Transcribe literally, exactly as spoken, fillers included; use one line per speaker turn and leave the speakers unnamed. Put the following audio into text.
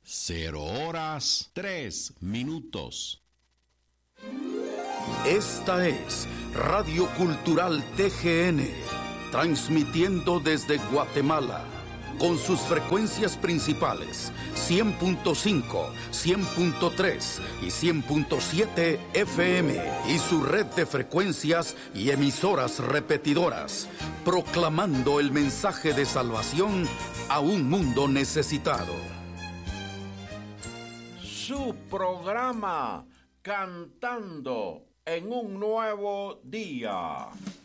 Cero horas, tres minutos.
Esta es Radio Cultural T G N, transmitiendo desde Guatemala, con sus frecuencias principales, cien punto cinco, cien punto tres y cien punto siete F M, y su red de frecuencias y emisoras repetidoras, proclamando el mensaje de salvación a un mundo necesitado.
Su programa, Cantando en un Nuevo Día.